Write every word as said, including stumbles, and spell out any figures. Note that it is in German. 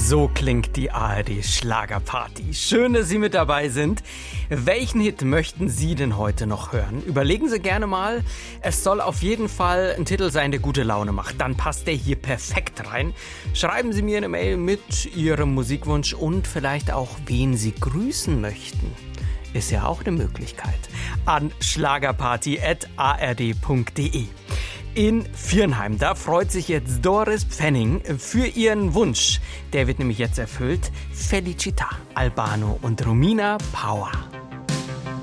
So klingt die A R D Schlagerparty. Schön, dass Sie mit dabei sind. Welchen Hit möchten Sie denn heute noch hören? Überlegen Sie gerne mal. Es soll auf jeden Fall ein Titel sein, der gute Laune macht. Dann passt der hier perfekt rein. Schreiben Sie mir eine Mail mit Ihrem Musikwunsch und vielleicht auch, wen Sie grüßen möchten. Ist ja auch eine Möglichkeit. An schlagerparty at a r d punkt d e. In Viernheim, da freut sich jetzt Doris Pfenning für ihren Wunsch. Der wird nämlich jetzt erfüllt. Felicità, Albano und Romina Power.